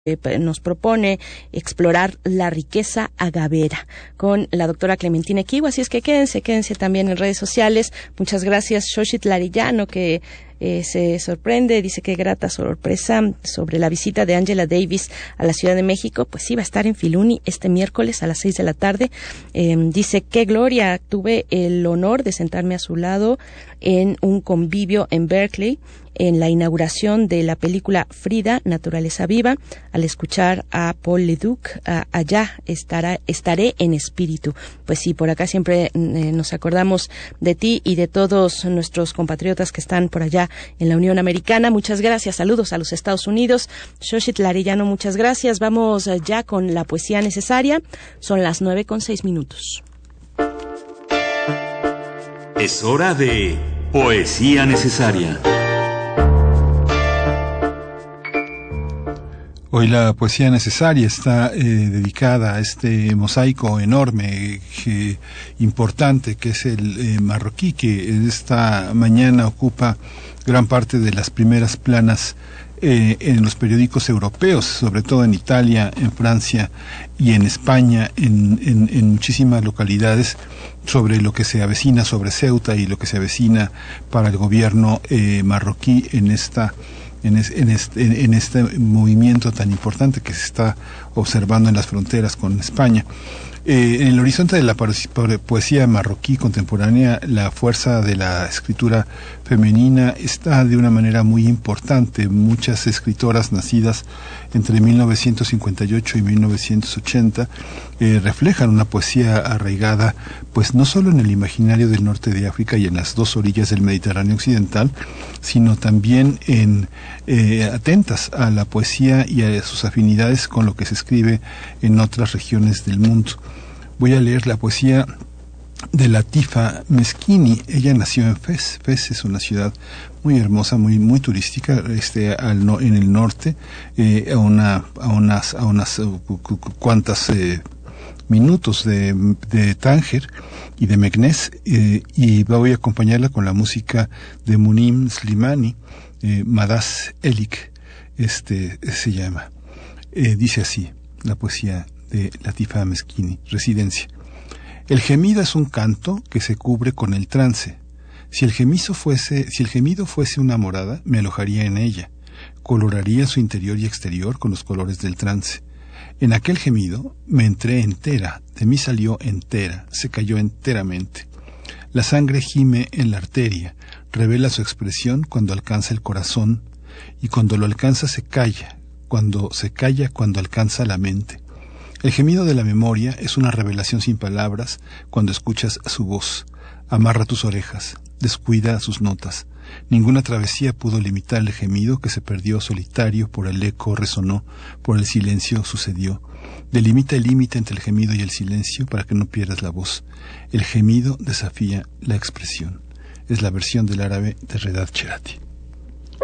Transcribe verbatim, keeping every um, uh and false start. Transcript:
Eh, nos propone explorar la riqueza agavera con la doctora Clementina Equihua, así es que quédense, quédense también en redes sociales. Muchas gracias, Xochitl Arellano, que eh, se sorprende, dice que grata sorpresa sobre la visita de Angela Davis a la Ciudad de México. Pues sí, va a estar en Filuni este miércoles a las seis de la tarde. Eh, dice, qué gloria, tuve el honor de sentarme a su lado en un convivio en Berkeley, en la inauguración de la película Frida, Naturaleza Viva. Al escuchar a Paul Leduc, a, allá estará, estaré en espíritu. Pues sí, por acá siempre eh, nos acordamos de ti y de todos nuestros compatriotas que están por allá en la Unión Americana. Muchas gracias, saludos a los Estados Unidos. Xochitl Arellano, muchas gracias. Vamos ya con la poesía necesaria. Son las nueve con seis minutos. Es hora de poesía necesaria. Hoy la poesía necesaria está eh, dedicada a este mosaico enorme, eh, importante, que es el eh, marroquí, que esta mañana ocupa gran parte de las primeras planas eh, en los periódicos europeos, sobre todo en Italia, en Francia y en España, en, en, en muchísimas localidades, sobre lo que se avecina sobre Ceuta y lo que se avecina para el gobierno eh, marroquí en esta En, es, en, este, en, en este movimiento tan importante que se está observando en las fronteras con España. Eh, en el horizonte de la poesía marroquí contemporánea, la fuerza de la escritura femenina está de una manera muy importante. Muchas escritoras nacidas entre mil novecientos cincuenta y ocho y mil novecientos ochenta eh, reflejan una poesía arraigada, pues no solo en el imaginario del norte de África y en las dos orillas del Mediterráneo occidental, sino también en eh, atentas a la poesía y a sus afinidades con lo que se escribe en otras regiones del mundo. Voy a leer la poesía de Latifa Meskini. Ella nació en Fez. Fez es una ciudad muy hermosa, muy muy turística, este al no, en el norte, eh, a una a unas a unas uh, cuantas eh, minutos de, de Tánger y de Meknès, eh, y voy a acompañarla con la música de Munim Slimani, eh, Madas Elik, este se llama. Eh, dice así la poesía de Latifa Meskini, Residencia. El gemido es un canto que se cubre con el trance. Si el gemido fuese, si el gemido fuese una morada, me alojaría en ella. Coloraría su interior y exterior con los colores del trance. En aquel gemido me entré entera, de mí salió entera, se cayó enteramente. La sangre gime en la arteria, revela su expresión cuando alcanza el corazón, y cuando lo alcanza se calla, cuando se calla cuando alcanza la mente. El gemido de la memoria es una revelación sin palabras cuando escuchas su voz. Amarra tus orejas, descuida sus notas. Ninguna travesía pudo limitar el gemido que se perdió solitario, por el eco resonó, por el silencio sucedió. Delimita el límite entre el gemido y el silencio para que no pierdas la voz. El gemido desafía la expresión. Es la versión del árabe de Redat Cherati.